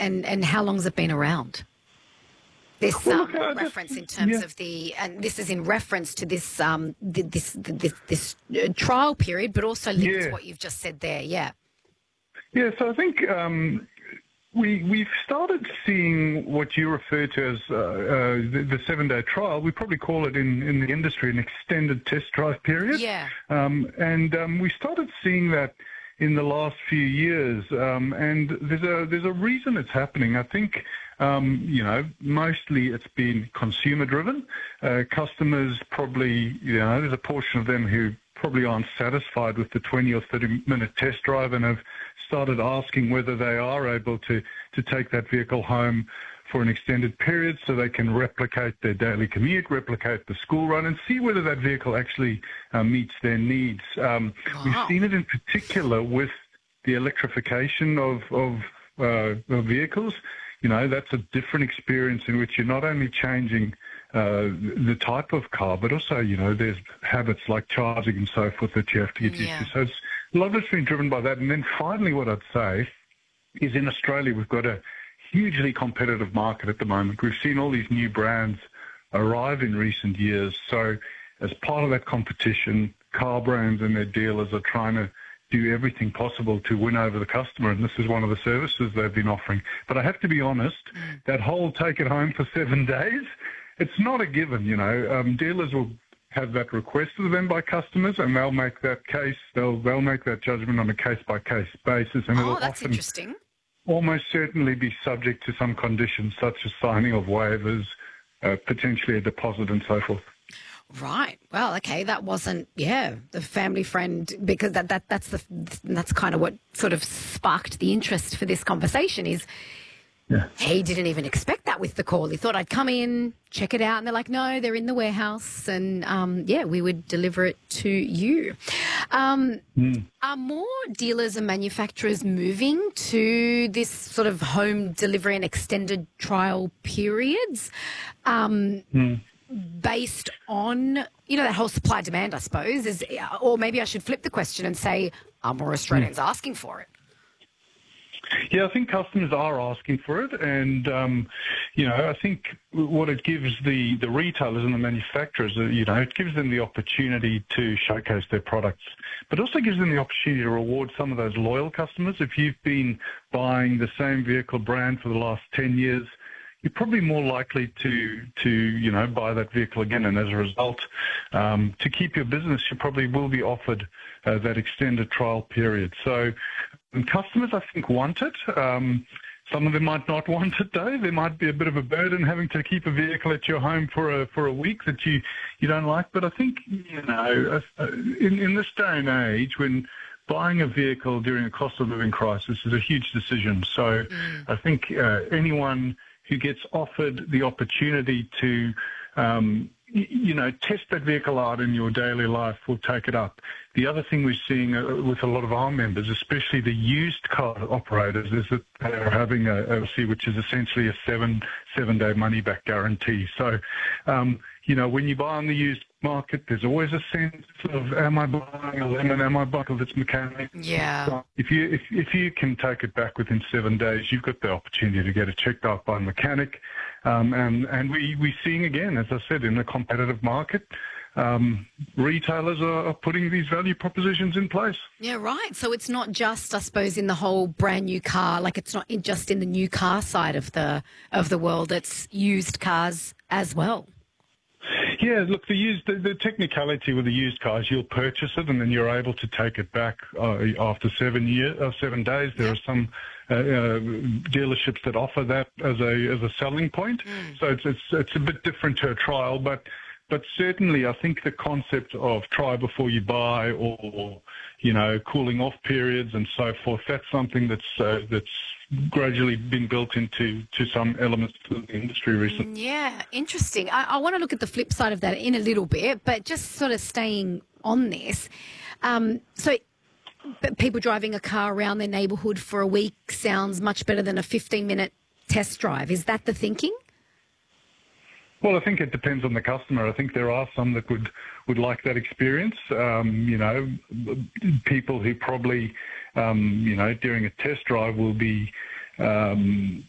and how long's it been around? This Well, look, reference in terms of and this is in reference to this this trial period, but also linked to what you've just said there. Yeah. Yeah, so I think we've started seeing what you refer to as the 7-day trial. We probably call it in the industry an extended test drive period. Yeah. And we started seeing that in the last few years, and there's a reason it's happening. I think mostly it's been consumer driven. Customers probably, there's a portion of them who probably aren't satisfied with the 20 or 30-minute test drive and have started asking whether they are able to take that vehicle home for an extended period so they can replicate their daily commute, replicate the school run, and see whether that vehicle actually meets their needs. We've seen it in particular with the electrification of vehicles. That's a different experience in which you're not only changing the type of car, but also, there's habits like charging and so forth that you have to get used to. So a lot of it's been driven by that. And then finally, what I'd say is in Australia, we've got a hugely competitive market at the moment. We've seen all these new brands arrive in recent years. So as part of that competition, car brands and their dealers are trying to do everything possible to win over the customer, and this is one of the services they've been offering. But I have to be honest, that whole take it home for 7 days, it's not a given. Dealers will have that requested of them by customers, and they'll make that case. They'll make that judgment on a case-by-case basis, and it'll that's often interesting. Almost certainly be subject to some conditions such as signing of waivers, potentially a deposit, and so forth. Right. Well, okay. That wasn't, the family friend, because that's kind of what sort of sparked the interest for this conversation is he didn't even expect that with the call. He thought I'd come in, check it out, and they're like, no, they're in the warehouse, and we would deliver it to you. Are more dealers and manufacturers moving to this sort of home delivery and extended trial periods? Based on, that whole supply demand, I suppose, or maybe I should flip the question and say, are more Australians asking for it? Yeah, I think customers are asking for it, and I think what it gives the retailers and the manufacturers, it gives them the opportunity to showcase their products, but also gives them the opportunity to reward some of those loyal customers. If you've been buying the same vehicle brand for the last 10 years, you're probably more likely to buy that vehicle again, and as a result, to keep your business, you probably will be offered that extended trial period. So customers, I think, want it. Some of them might not want it, though. There might be a bit of a burden having to keep a vehicle at your home for a week that you don't like. But I think, in this day and age, when buying a vehicle during a cost of living crisis is a huge decision. So I think anyone who gets offered the opportunity to, test that vehicle out in your daily life will take it up. The other thing we're seeing with a lot of our members, especially the used car operators, is that they're having a which is essentially a seven-day money-back guarantee. So, when you buy on the used market, there's always a sense of, am I buying a lemon? Am I buying its mechanic? Yeah. So if you can take it back within 7 days, you've got the opportunity to get it checked out by a mechanic. And we're seeing, again, as I said, in a competitive market, retailers are putting these value propositions in place. Yeah, right. So it's not just, I suppose, in the whole brand new car, like it's not just in the new car side of the world, it's used cars as well. Yeah, look, the technicality with the used cars, you'll purchase it and then you're able to take it back after 7 days. There are some dealerships that offer that as a selling point. So it's a bit different to a trial, but certainly I think the concept of try before you buy, or cooling off periods and so forth, that's something that's gradually been built into some elements of the industry recently. Yeah, interesting. I want to look at the flip side of that in a little bit, but just sort of staying on this. So people driving a car around their neighbourhood for a week sounds much better than a 15-minute test drive. Is that the thinking? Well, I think it depends on the customer. I think there are some that would like that experience. People who probably, during a test drive will be